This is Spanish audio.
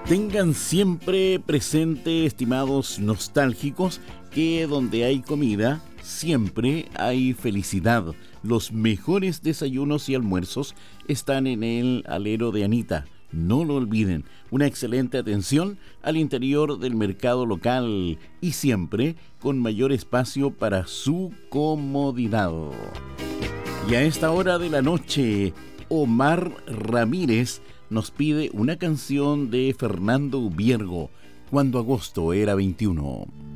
Tengan siempre presente, estimados nostálgicos, que donde hay comida, siempre hay felicidad. Los mejores desayunos y almuerzos están en el alero de Anita. No lo olviden, una excelente atención al interior del mercado local y siempre con mayor espacio para su comodidad. Y a esta hora de la noche, Omar Ramírez nos pide una canción de Fernando Ubiergo, Cuando agosto era 21.